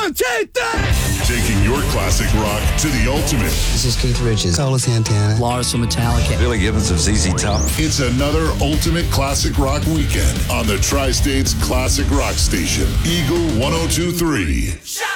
1, 2, 3. Taking your classic rock to the ultimate. This is Keith Richards. Carlos Santana. Lars from Metallica. Billy Gibbons of ZZ Top. It's another ultimate classic rock weekend on the Tri-States Classic Rock Station, Eagle 102.3.